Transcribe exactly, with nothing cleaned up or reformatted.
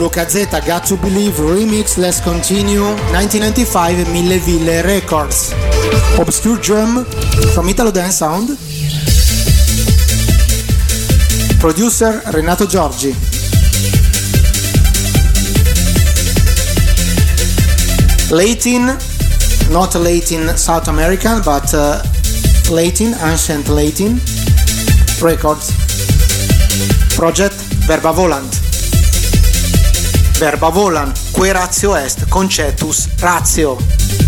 Luca Z, Got to Believe Remix, Let's Continue, millenovecentonovantacinque, Mille Ville Records. Obscure Drum from Italo Dance Sound. Producer Renato Giorgi. Latin, not Latin South American, but uh, Latin, ancient Latin Records. Project Verba Volant. Verba Volant, que ratio est, concetus ratio.